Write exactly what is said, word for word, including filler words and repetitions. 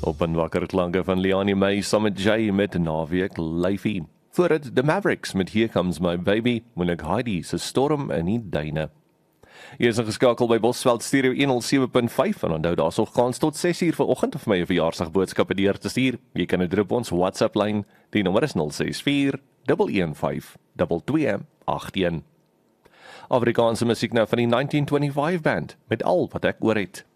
Op en wakker klanke van Leonie May saam met Jay met naweek Lyfie. Voor het The Mavericks met Here Comes My Baby, moeilik Heidi se storm in die duine. Hier is ingeskakel by Bosveld Stereo honderd sewe punt vyf en onthou daar sal gaan tot ses uur vanoggend of my 'n verjaarsdagboodskappe deur te stuur. Jy kan dit op ons WhatsApp lyn. Die nommer is nul ses vier een een vyf twee twee agt een. Afrikaanse musiek nou van die negentien vyfentwintig band met Al wat ek oor het.